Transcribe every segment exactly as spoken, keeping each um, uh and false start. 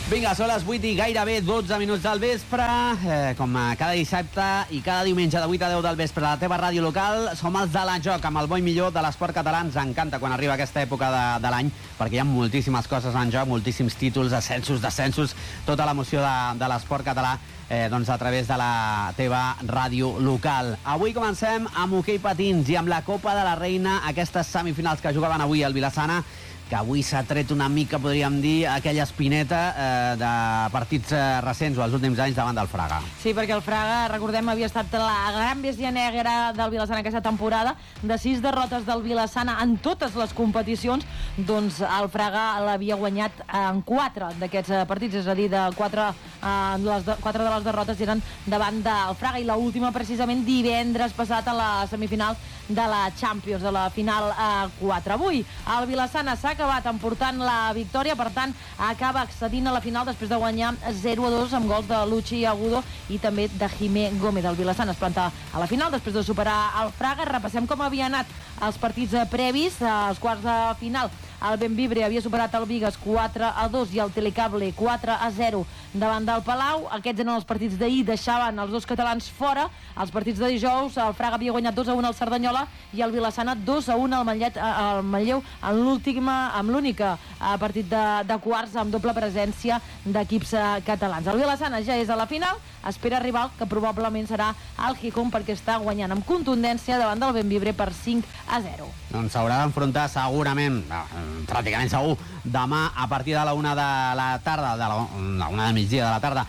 Vinga, són les vuit i gairebé dotze minuts del vespre. Eh, com cada dissabte i cada diumenge de vuit a deu del vespre a la teva ràdio local, som els de la Joc, amb el bo i millor de l'esport català. Ens encanta quan arriba aquesta època de, de l'any, perquè hi ha moltíssimes coses en joc, moltíssims títols, ascensos, descensos, tota l'emoció de, de l'esport català eh, doncs a través de la teva ràdio local. Avui comencem amb hoquei patins i amb la Copa de la Reina, aquestes semifinals que jugaven avui al Vilassana, que avui s'ha tret una mica, podríem dir, aquella espineta eh, de partits eh, recents o els últims anys davant del Fraga. Sí, perquè el Fraga, recordem, havia estat la gran bèstia negra del Vilassana aquesta temporada, de sis derrotes del Vilassana en totes les competicions, doncs el Fraga l'havia guanyat en quatre d'aquests partits, és a dir, de quatre, eh, les de, quatre de les derrotes eren davant del Fraga, i l'última precisament divendres passat a la semifinal de la Champions, de la final eh, quatre. Avui el Vilassana s'ha acabat emportant la victòria, per tant acaba accedint a la final després de guanyar zero a dos amb gols de Luchi Agudo i també de Jimé Gómez. El Vilassana es planta a la final després de superar el Fraga. Repassem com havia anat els partits previs, als quarts de final. El Benvibre havia superat el Vigas quatre a dos i el Telecable quatre a zero davant del Palau. Aquests eren els partits d'ahir, deixaven els dos catalans fora. Els partits de dijous, el Fraga havia guanyat dos a un al Cerdanyola i el Vilassana dos a un al Manllet, al Manlleu, en l'última, amb l'única partit de, de quarts amb doble presència d'equips catalans. El Vilassana ja és a la final, espera rival que probablement serà el Gijón, perquè està guanyant amb contundència davant del Benvibre per cinc a zero. Doncs s'haurà d'enfrontar segurament, pràcticament segur, demà a partir de la una de la tarda, de la, la una de migdia de la tarda,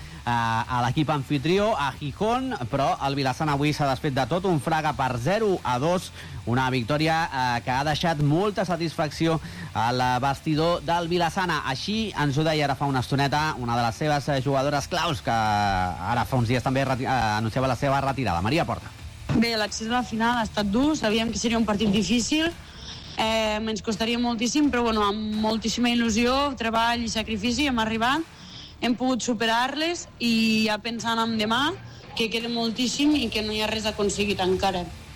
a l'equip anfitrió, a Gijón, però el Vilassana avui s'ha desfet de tot, un Fraga per zero a dos, una victòria eh, que ha deixat molta satisfacció al vestidor del Vilassana. Així ens ho deia ara fa una estoneta una de les seves jugadores claus, que ara fa uns dies també eh, anunciava la seva retirada. Maria Porta. Bé, l'accés a la final ha estat dur, sabíem que seria un partit difícil, eh, ens costaria moltíssim, però bueno, amb moltíssima il·lusió, treball i sacrifici hem arribat, hem pogut superar-les i ja pensant en demà, que queda moltíssim i que no hi ha res aconseguit encara.